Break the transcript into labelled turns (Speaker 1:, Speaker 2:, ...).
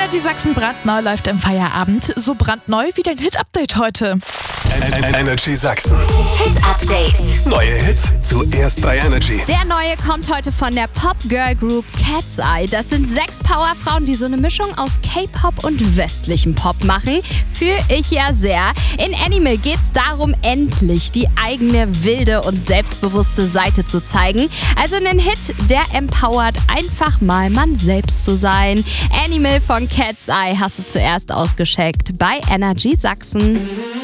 Speaker 1: Energy Sachsen brandneu läuft im Feierabend. So brandneu wie dein Hit-Update heute.
Speaker 2: Energy Sachsen.
Speaker 3: Hit Update.
Speaker 2: Neue Hits zuerst bei Energy.
Speaker 3: Der neue kommt heute von der Pop-Girl-Group Cat's Eye. Das sind 6 Powerfrauen, die so eine Mischung aus K-Pop und westlichem Pop machen. Fühle ich ja sehr. In Animal geht's darum, endlich die eigene wilde und selbstbewusste Seite zu zeigen. Also einen Hit, der empowert, einfach mal man selbst zu sein. Animal von Cat's Eye hast du zuerst ausgecheckt bei Energy Sachsen.